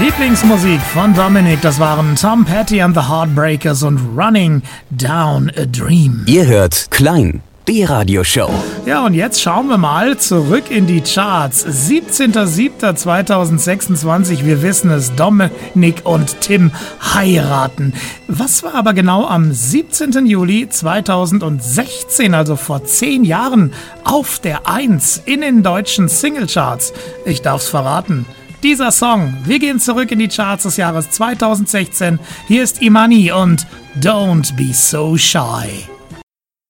Lieblingsmusik von Dominik, das waren Tom Petty and the Heartbreakers und Running Down a Dream. Ihr hört Klein, die Radioshow. Ja, und jetzt schauen wir mal zurück in die Charts. 17.07.2026, wir wissen es, Dominik und Tim heiraten. Was war aber genau am 17. Juli 2016, also vor 10 Jahren, auf der 1 in den deutschen Singlecharts? Ich darf's verraten. Dieser Song, wir gehen zurück in die Charts des Jahres 2016. Hier ist Imani und Don't Be So Shy.